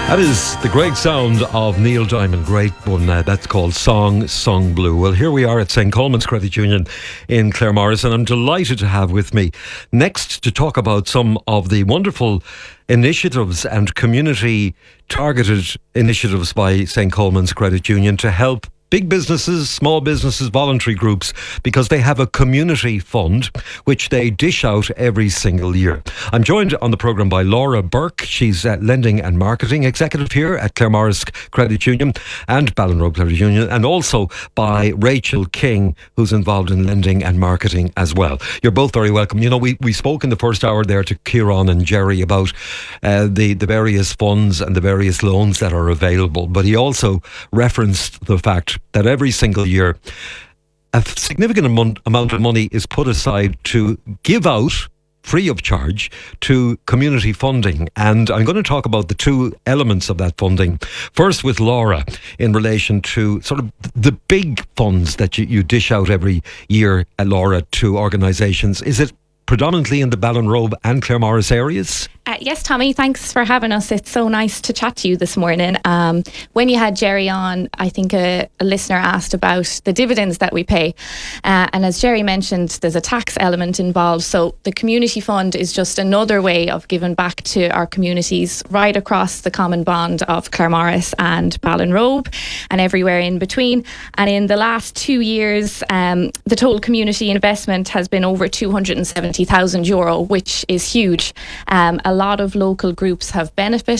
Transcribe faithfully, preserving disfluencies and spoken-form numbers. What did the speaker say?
That is the great sound of Neil Diamond, great one. Uh, that's called Song Sung Blue. Well, here we are at Saint Coleman's Credit Union in Claremorris, and I'm delighted to have with me next to talk about some of the wonderful initiatives and community targeted initiatives by Saint Coleman's Credit Union to help big businesses, small businesses, voluntary groups, because they have a community fund which they dish out every single year. I'm joined on the programme by Laura Burke. She's uh, Lending and Marketing Executive here at Claremorris Credit Union and Ballinrobe Credit Union, and also by Rachel King, who's involved in lending and marketing as well. You're both very welcome. You know, we, we spoke in the first hour there to Kieran and Jerry about uh, the, the various funds and the various loans that are available, but he also referenced the fact that every single year a significant amount, amount of money is put aside to give out free of charge to community funding. And I'm going to talk about the two elements of that funding. First with Laura in relation to sort of the big funds that you, you dish out every year, uh, Laura, to organisations. Is it predominantly in the Ballinrobe and Claremorris areas? Uh, yes, Tommy, thanks for having us. It's so nice to chat to you this morning. Um, when you had Jerry on, I think a, a listener asked about the dividends that we pay. Uh, and as Jerry mentioned, there's a tax element involved. So the community fund is just another way of giving back to our communities right across the common bond of Claremorris and Ballinrobe and everywhere in between. And in the last two years, um, the total community investment has been over two hundred seventy thousand euro, which is huge. Um, a lot of local groups have benefited